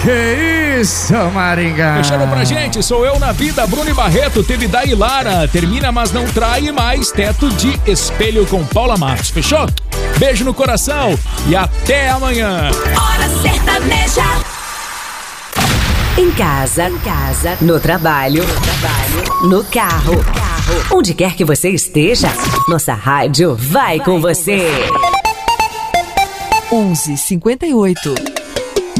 Que isso, Maringá? Fechando pra gente, Sou Eu na Vida, Bruno e Barreto, teve da Lara, Termina Mas Não Trai, mais Teto de Espelho com Paula Matos, fechou? Beijo no coração e até amanhã. Hora Sertaneja. Em casa, no trabalho, no carro. Onde quer que você esteja, nossa rádio vai com você. 11:58.